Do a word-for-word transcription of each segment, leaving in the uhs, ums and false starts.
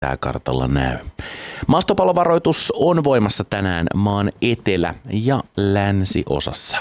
sääkartalla näy. Maastopallovaroitus on voimassa tänään maan etelä- ja länsiosassa.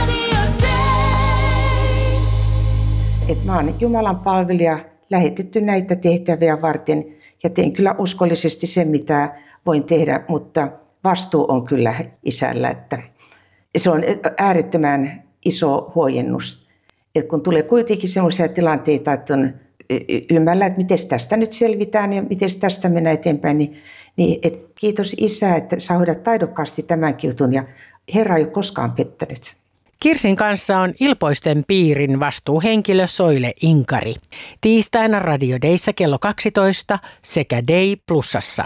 Et mä oon Jumalan palvelija, lähetetty näitä tehtäviä varten ja teen kyllä uskollisesti sen, mitä voin tehdä, mutta vastuu on kyllä isällä. Että se on äärettömän iso huojennus. Et kun tulee kuitenkin sellaisia tilanteita, että on ymmärrä, että miten tästä nyt selvitään ja miten tästä mennään eteenpäin, niin, niin et kiitos Isä, että sä hoidat taidokkaasti tämänkin jutun ja Herra ei ole koskaan pettänyt. Kirsin kanssa on Ilpoisten piirin vastuuhenkilö Soile Inkari. Tiistaina Radio Dayssä kello kaksitoista sekä Day Plusassa.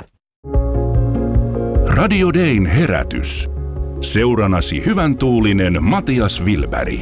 Radio Dayn herätys. Seuranasi hyvän tuulinen Matias Wilberg.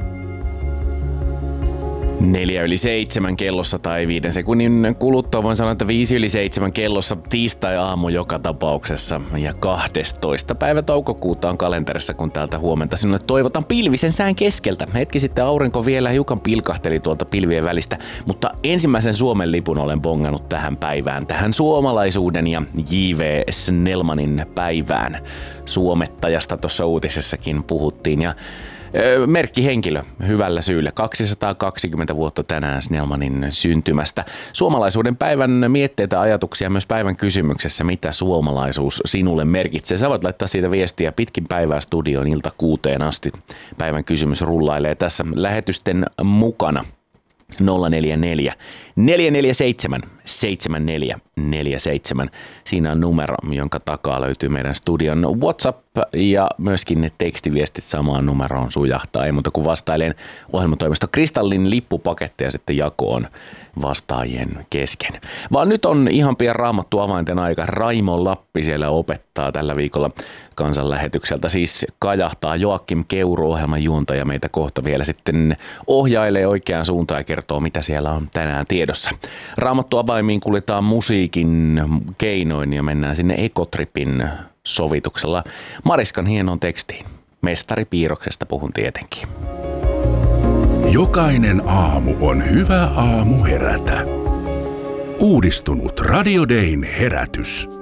Neljä yli seitsemän kellossa tai viiden sekunnin kuluttua voin sanoa, että viisi yli seitsemän kellossa tiistai-aamu joka tapauksessa. Ja kahdestoista päivä toukokuuta on kalenterissa, kun täältä huomenta sinulle toivotan pilvisen sään keskeltä. Hetki sitten aurinko vielä hiukan pilkahteli tuolta pilvien välistä, mutta ensimmäisen Suomen lipun olen bongannut tähän päivään, tähän suomalaisuuden ja J V Snellmanin päivään. Suomettajasta tuossa uutisessakin puhuttiin ja merkkihenkilö hyvällä syyllä. kaksisataakaksikymmentä vuotta tänään Snellmanin syntymästä. Suomalaisuuden päivän mietteitä, ajatuksia myös päivän kysymyksessä, mitä suomalaisuus sinulle merkitsee. Sä voit laittaa siitä viestiä pitkin päivää studioon ilta kuuteen asti. Päivän kysymys rullailee tässä lähetysten mukana. nolla neljä neljä neljä neljä seitsemän seitsemän neljä neljä seitsemän. Siinä on numero, jonka takaa löytyy meidän studion WhatsApp ja myöskin ne tekstiviestit samaan numeroon sujahtaa. Ei muuta kuin vastailen ohjelmatoimisto Kristallin lippupaketteja sitten jakoon vastaajien kesken. Vaan nyt on ihan pian Raamattu avainten aika. Raimo Lappi siellä opettaa tällä viikolla kansanlähetykseltä. Siis kajahtaa Joakim Keuru, ohjelman juontaja, meitä kohta vielä sitten ohjailee oikeaan suuntaan ja kertoo, mitä siellä on tänään tiedossa. Raamattu avaimiin kuljetaan musiikin keinoin ja mennään sinne Ekotripin sovituksella Mariskan hienon tekstiin. Mestaripiirroksesta puhun tietenkin. Jokainen aamu on hyvä aamu herätä. Uudistunut Radio Dayn herätys.